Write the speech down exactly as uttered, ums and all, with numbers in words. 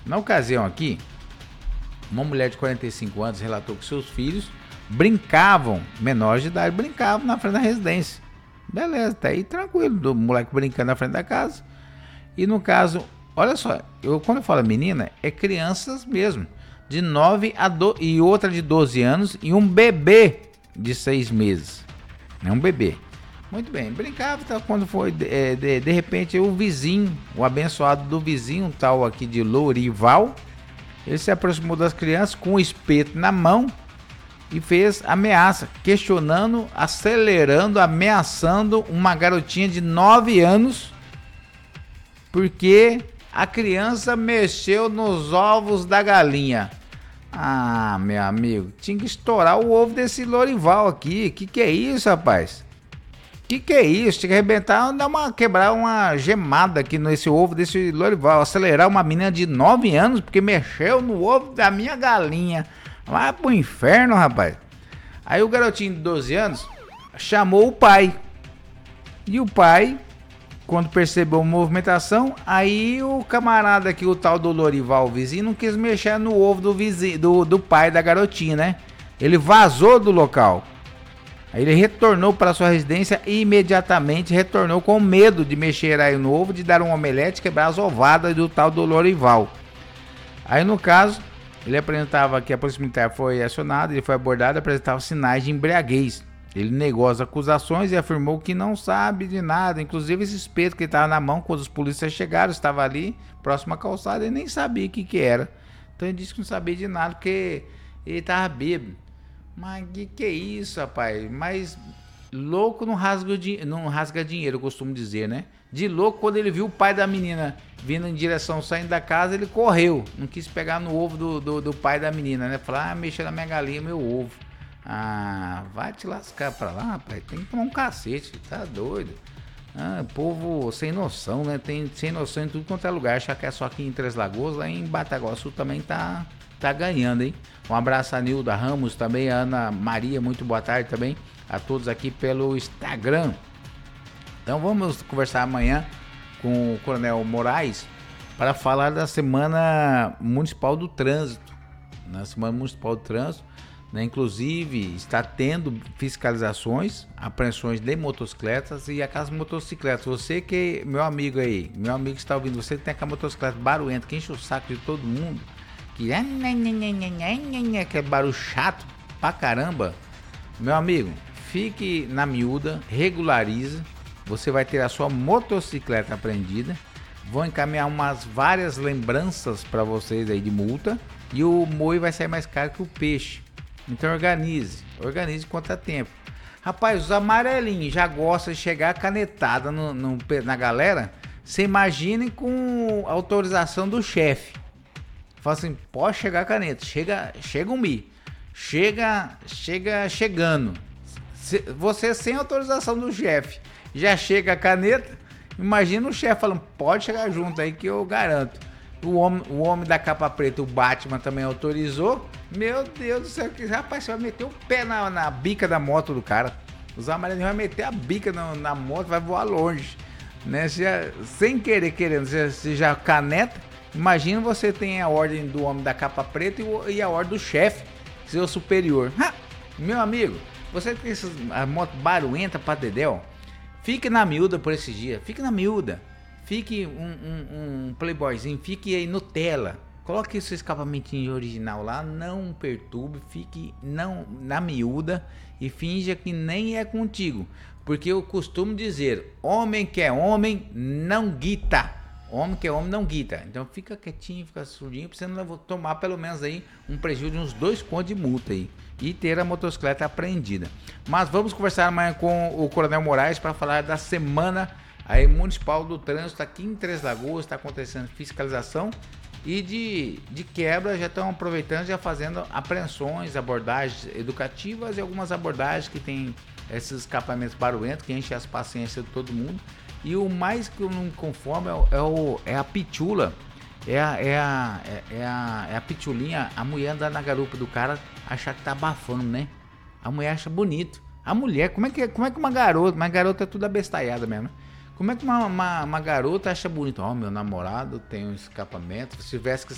Na ocasião aqui, uma mulher de quarenta e cinco anos relatou que seus filhos brincavam, menores de idade, brincavam na frente da residência. Beleza, tá aí tranquilo, do moleque brincando na frente da casa. E no caso, olha só, eu, quando eu falo menina, é crianças mesmo, de nove a doze, e outra de doze anos, e um bebê de seis meses. É um bebê. Muito bem, brincava, tá, quando foi, de, de, de repente, o vizinho, o abençoado do vizinho, um tal aqui de Lourival, ele se aproximou das crianças com o espeto na mão e fez ameaça, questionando, acelerando, ameaçando uma garotinha de nove anos, porque a criança mexeu nos ovos da galinha. Ah, meu amigo, tinha que estourar o ovo desse Lourival aqui. Que que é isso, rapaz? Que que é isso? Tinha que arrebentar, dar uma, quebrar uma gemada aqui nesse ovo desse Lourival. Acelerar uma menina de nove anos porque mexeu no ovo da minha galinha. Vai pro inferno, rapaz. Aí o garotinho de doze anos chamou o pai. E o pai, quando percebeu a movimentação, aí o camarada aqui, o tal do Lourival, o vizinho, não quis mexer no ovo do, vizinho, do, do pai da garotinha, né? Ele vazou do local. Aí ele retornou para sua residência e imediatamente retornou com medo de mexer aí no ovo, de dar um omelete, quebrar as ovadas do tal do Lourival. Aí no caso, ele apresentava que a polícia militar foi acionada, ele foi abordado e apresentava sinais de embriaguez. Ele negou as acusações e afirmou que não sabe de nada, inclusive esse espeto que estava na mão quando os policiais chegaram, estava ali, próximo à calçada, ele nem sabia o que que era. Então ele disse que não sabia de nada porque ele estava bêbado. Mas que que é isso, rapaz? Mas louco não rasga, não rasga dinheiro, eu costumo dizer, né? De louco, quando ele viu o pai da menina vindo em direção, saindo da casa, ele correu. Não quis pegar no ovo do, do, do pai da menina, né? Falar, ah, mexeu na minha galinha, meu ovo. Ah, vai te lascar pra lá, rapaz. Tem que tomar um cacete, tá doido. Ah, povo sem noção, né? Tem sem noção em tudo quanto é lugar. Achar que é só aqui em Três Lagoas, lá em Bataguaçu também tá... tá ganhando, hein? Um abraço a Nilda Ramos também, a Ana Maria, muito boa tarde também a todos aqui pelo Instagram. Então vamos conversar amanhã com o Coronel Moraes para falar da Semana Municipal do Trânsito. Na Semana Municipal do Trânsito, né? Inclusive está tendo fiscalizações, apreensões de motocicletas e aquelas motocicletas. Você que, meu amigo aí, meu amigo que está ouvindo, você que tem aquela motocicleta barulhenta que enche o saco de todo mundo, que é aquele barulho chato pra caramba, meu amigo, fique na miúda, regularize, você vai ter a sua motocicleta apreendida, vão encaminhar umas várias lembranças para vocês aí de multa e o moi vai sair mais caro que o peixe. Então organize, organize quanto a tempo. Rapaz, os amarelinhos já gostam de chegar canetada no, no, na galera, você imagine com autorização do chefe. Fala assim, pode chegar a caneta, chega, chega um mi, chega, chega chegando. Se, você sem autorização do chefe, já chega a caneta, imagina o chefe falando, pode chegar junto aí que eu garanto. O homem, o homem da capa preta, o Batman também autorizou. Meu Deus do céu, que rapaz, você vai meter o pé na, na bica da moto do cara. Os amarelinhos vai meter a bica na, na moto, vai voar longe, né? Você já, sem querer, querendo, você, você já caneta. Imagina você tem a ordem do homem da capa preta e a ordem do chefe, seu superior. Ha! Meu amigo, você tem essas a moto barulhenta pra dedéu, fique na miúda por esses dias, fique na miúda, fique um, um, um playboyzinho, fique aí Nutella, coloque seu escapamentinho original lá, não perturbe, fique não, na miúda e finja que nem é contigo, porque eu costumo dizer, homem que é homem não guita. Homem que é homem não guita. Então fica quietinho, fica surdinho, pra você não tomar pelo menos aí um prejuízo de uns dois contos de multa aí. E ter a motocicleta apreendida. Mas vamos conversar amanhã com o Coronel Moraes para falar da Semana aí, Municipal do Trânsito aqui em Três Lagoas. Está acontecendo fiscalização e de, de quebra já estão aproveitando, já fazendo apreensões, abordagens educativas e algumas abordagens que tem esses escapamentos barulhentos que enchem as paciências de todo mundo. E o mais que eu não me conformo é, o, é, o, é a pitula, é a, é, a, é, a, é a pitulinha, a mulher andar na garupa do cara, achar que tá abafando, né? A mulher acha bonito. A mulher, como é que, como é que uma garota, uma garota é tudo abestalhada mesmo, né? Como é que uma, uma, uma garota acha bonito? Ó, oh, meu namorado tem um escapamento, se tivesse que